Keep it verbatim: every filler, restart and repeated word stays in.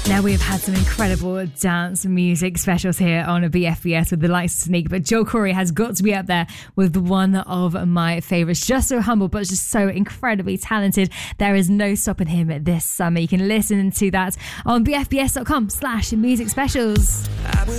Now we've had some incredible dance music specials here on a B F B S with the likes of Sneak, but Joel Corry has got to be up there with one of my favourites. Just so humble, but just so incredibly talented. There is no stopping him this summer. You can listen to that on bfbs.com slash music specials. I will